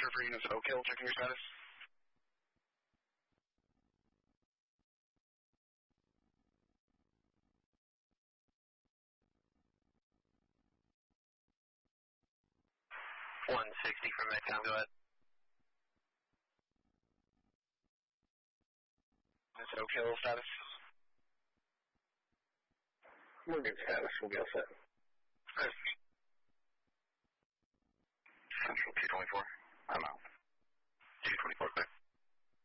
for units at Oak Hill, checking your status. $160 from Midtown, go ahead. Units at Oak Hill, status. We're good status, we'll be all set. Good. Central 224, I'm out. 224, clear.